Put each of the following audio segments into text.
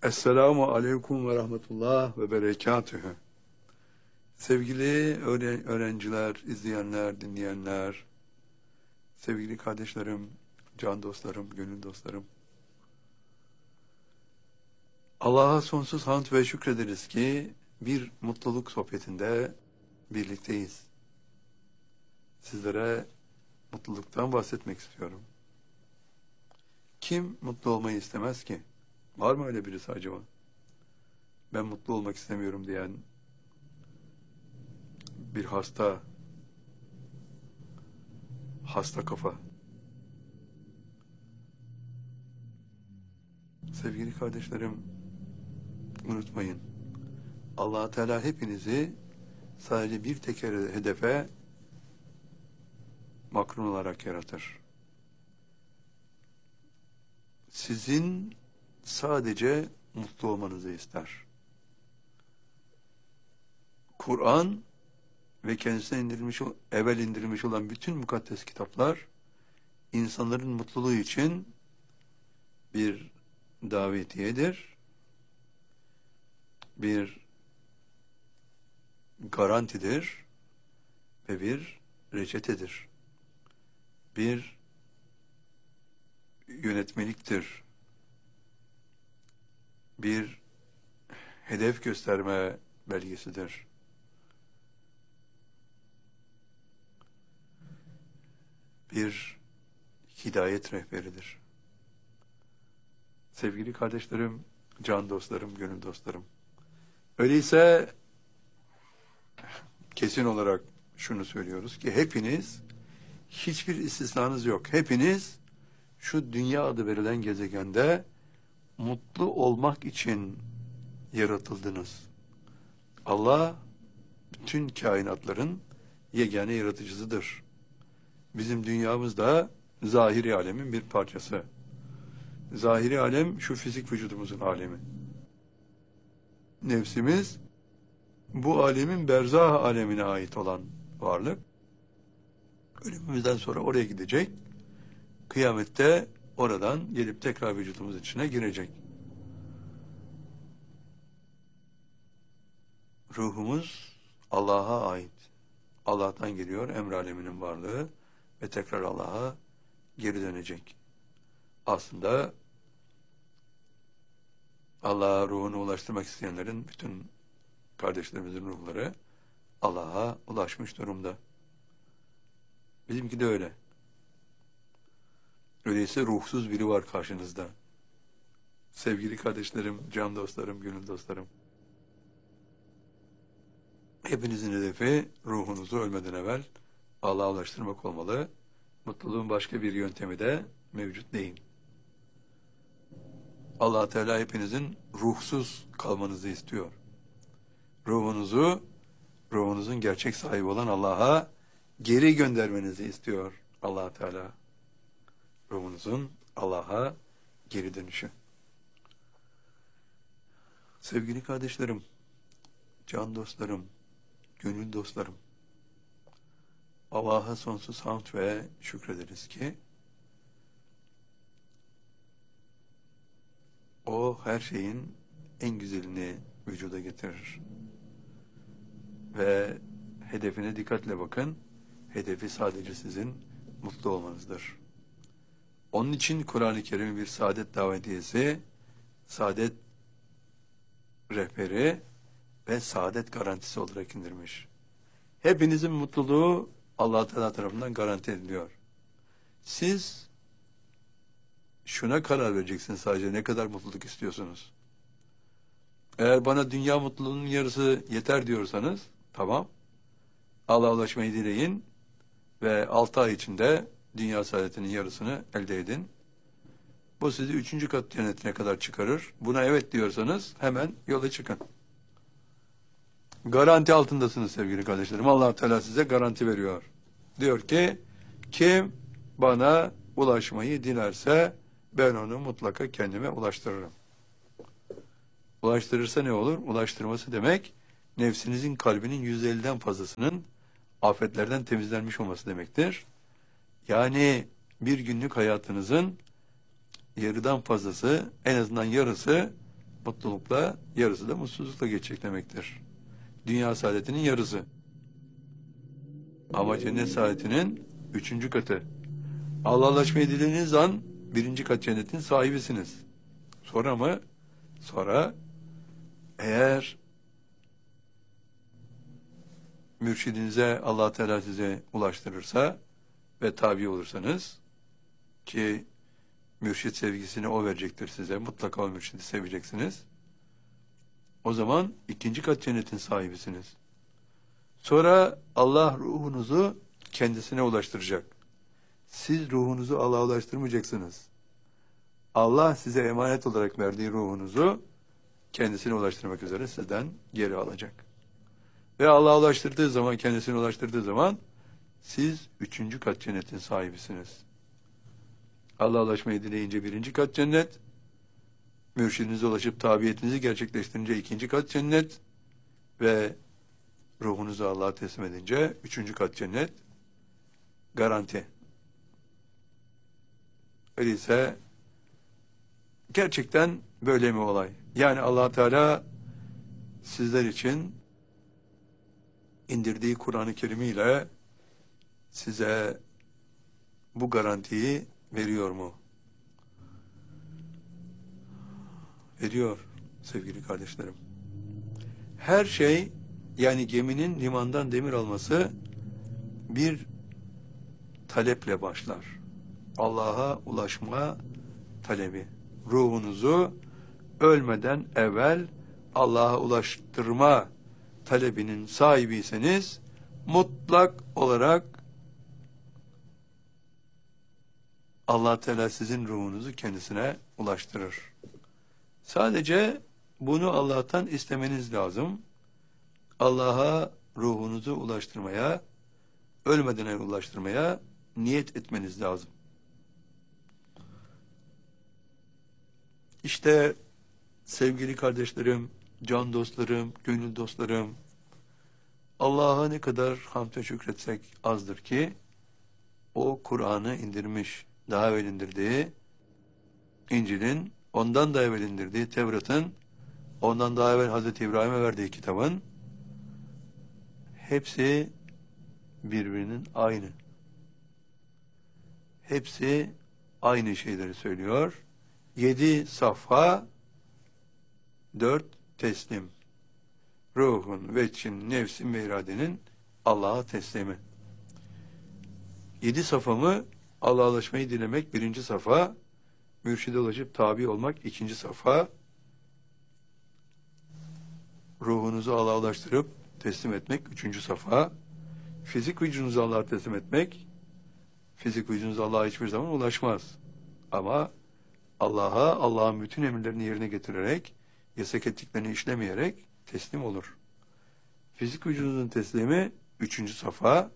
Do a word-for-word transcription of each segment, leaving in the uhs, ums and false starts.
Esselamu aleyküm ve rahmetullah ve berekatühü. Sevgili öğren öğrenciler, izleyenler, dinleyenler, sevgili kardeşlerim, can dostlarım, gönül dostlarım. Allah'a sonsuz hamd ve şükrederiz ki bir mutluluk sohbetinde birlikteyiz. Sizlere mutluluktan bahsetmek istiyorum. Kim mutlu olmayı istemez ki? Var mı öyle birisi acaba? Ben mutlu olmak istemiyorum diyen bir hasta, hasta kafa. Sevgili kardeşlerim, unutmayın. Allah Teala hepinizi sadece bir tek hedefe makrun olarak yaratır. Sizin sadece mutlu olmanızı ister. Kur'an ve kendisine indirilmiş, evvel indirilmiş olan bütün mukaddes kitaplar insanların mutluluğu için bir davetiyedir, bir garantidir ve bir reçetedir. Bir yönetmeliktir. Bir hedef gösterme belgesidir. Bir hidayet rehberidir. Sevgili kardeşlerim, can dostlarım, gönül dostlarım. Öyleyse kesin olarak şunu söylüyoruz ki hepiniz, hiçbir istisnanız yok. Hepiniz şu dünya adı verilen gezegende mutlu olmak için yaratıldınız. Allah bütün kainatların yegane yaratıcısıdır. Bizim dünyamız da zahiri alemin bir parçası. Zahiri alem şu fizik vücudumuzun alemi. Nefsimiz bu alemin berzah alemine ait olan varlık. Ölümümüzden sonra oraya gidecek. Kıyamette oradan gelip tekrar vücudumuz içine girecek. Ruhumuz Allah'a ait. Allah'tan geliyor emr aleminin varlığı ve tekrar Allah'a geri dönecek. Aslında Allah'a ruhunu ulaştırmak isteyenlerin bütün kardeşlerimizin ruhları Allah'a ulaşmış durumda. Bizimki de öyle. Öyleyse ruhsuz biri var karşınızda. Sevgili kardeşlerim, can dostlarım, gönül dostlarım. Hepinizin hedefi ruhunuzu ölmeden evvel Allah'a ulaştırmak olmalı. Mutluluğun başka bir yöntemi de mevcut değil. Allah Teala hepinizin ruhsuz kalmanızı istiyor. Ruhunuzu, ruhunuzun gerçek sahibi olan Allah'a geri göndermenizi istiyor Allah Teala. Ruhunuzun Allah'a geri dönüşü. Sevgili kardeşlerim, can dostlarım, gönül dostlarım, Allah'a sonsuz hamd ve şükrederiz ki O her şeyin en güzelini vücuda getirir. Ve hedefine dikkatle bakın. Hedefi sadece sizin mutlu olmanızdır. Onun için Kur'an-ı Kerim'in bir saadet davetiyesi, saadet rehberi ve saadet garantisi olarak indirmiş. Hepinizin mutluluğu Allah Teala tarafından garanti ediliyor. Siz şuna karar vereceksiniz sadece, ne kadar mutluluk istiyorsunuz. Eğer bana dünya mutluluğunun yarısı yeter diyorsanız, tamam. Allah'a ulaşmayı dileyin ve altı ay içinde dünya saadetinin yarısını elde edin. Bu sizi üçüncü kat cennetine kadar çıkarır. Buna evet diyorsanız hemen yola çıkın. Garanti altındasınız sevgili kardeşlerim. Allah Teala size garanti veriyor. Diyor ki, kim bana ulaşmayı dilerse ben onu mutlaka kendime ulaştırırım. Ulaştırırsa ne olur? Ulaştırması demek, nefsinizin kalbinin yüzde elliden fazlasının afetlerden temizlenmiş olması demektir. Yani bir günlük hayatınızın yarıdan fazlası, en azından yarısı mutlulukla, yarısı da mutsuzlukla geçecek demektir. Dünya saadetinin yarısı. Ama cennet saadetinin üçüncü katı. Allah'laşmayı dilediğiniz an birinci kat cennetin sahibisiniz. Sonra mı? Sonra eğer mürşidinize Allah Teala size ulaştırırsa ve tabi olursanız, ki mürşid sevgisini o verecektir size, mutlaka o mürşidi seveceksiniz. O zaman ikinci kat cennetin sahibisiniz. Sonra Allah ruhunuzu kendisine ulaştıracak. Siz ruhunuzu Allah'a ulaştırmayacaksınız. Allah size emanet olarak verdiği ruhunuzu kendisine ulaştırmak üzere sizden geri alacak. Ve Allah'a ulaştırdığı zaman, kendisine ulaştırdığı zaman siz üçüncü kat cennetin sahibisiniz. Allah'a ulaşmayı dileyince birinci kat cennet, mürşidinize ulaşıp tabiyetinizi gerçekleştirince ikinci kat cennet ve ruhunuzu Allah'a teslim edince üçüncü kat cennet garanti. Öyleyse gerçekten böyle mi olay? Yani Allah Teala sizler için indirdiği Kur'an-ı Kerim ile size bu garantiyi veriyor mu? Veriyor sevgili kardeşlerim. Her şey, yani geminin limandan demir alması bir taleple başlar. Allah'a ulaşma talebi. Ruhunuzu ölmeden evvel Allah'a ulaştırma talebinin sahibiyseniz mutlak olarak Allah Teala sizin ruhunuzu kendisine ulaştırır. Sadece bunu Allah'tan istemeniz lazım. Allah'a ruhunuzu ulaştırmaya, ölmeden evvel ulaştırmaya niyet etmeniz lazım. İşte sevgili kardeşlerim, can dostlarım, gönül dostlarım, Allah'a ne kadar hamd ve şükretsek azdır ki, o Kur'an'ı indirmiş, daha evvel indirdiği İncil'in, ondan da evvel indirdiği Tevrat'ın, ondan daha evvel Hazreti İbrahim'e verdiği kitabın, hepsi birbirinin aynı. Hepsi aynı şeyleri söylüyor. Yedi safha, dört teslim. Ruhun, veçin, nefsin ve iradenin Allah'a teslimi. Yedi safhamı Allah'a ulaşmayı dilemek birinci safa, mürşide ulaşıp tabi olmak ikinci safa, ruhunuzu Allah'a ulaştırıp teslim etmek üçüncü safa, fizik vücudunuzu Allah'a teslim etmek, fizik vücudunuz Allah'a hiçbir zaman ulaşmaz. Ama Allah'a, Allah'ın bütün emirlerini yerine getirerek, yasak ettiklerini işlemeyerek teslim olur. Fizik vücudunuzun teslimi üçüncü safa,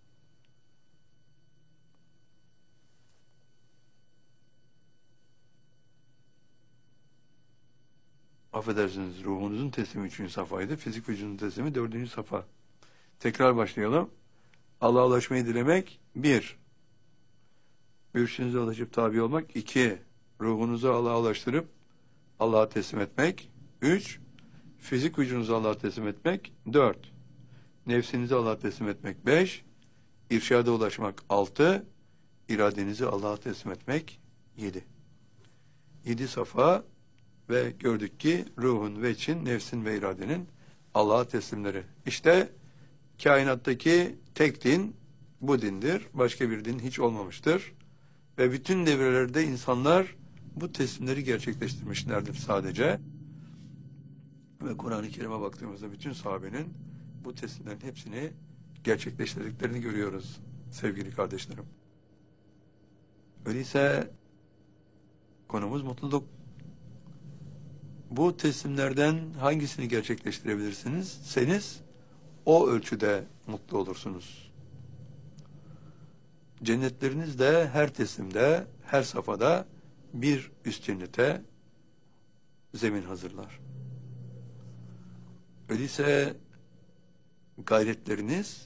affedersiniz, ruhunuzun teslimi üçüncü safhaydı, fizik vücudunun teslimi dördüncü safa. Tekrar başlayalım. Allah'a ulaşmayı dilemek, bir. Mürşidinize ulaşıp tabi olmak, iki. Ruhunuzu Allah'a ulaştırıp Allah'a teslim etmek, üç. Fizik vücudunuzu Allah'a teslim etmek, dört. Nefsinizi Allah'a teslim etmek, beş. İrşada ulaşmak, altı. İradenizi Allah'a teslim etmek, yedi. Yedi safa ve gördük ki ruhun, veçin, nefsin ve iradenin Allah'a teslimleri. İşte kainattaki tek din bu dindir. Başka bir din hiç olmamıştır. Ve bütün devrelerde insanlar bu teslimleri gerçekleştirmişlerdir sadece. Ve Kur'an-ı Kerim'e baktığımızda bütün sahabenin bu teslimlerin hepsini gerçekleştirdiklerini görüyoruz sevgili kardeşlerim. Öyleyse konumuz mutluluk. Bu teslimlerden hangisini gerçekleştirebilirsiniz? Seniz o ölçüde mutlu olursunuz. Cennetleriniz de her teslimde, her safhada bir üst cennete zemin hazırlar. Öyleyse gayretleriniz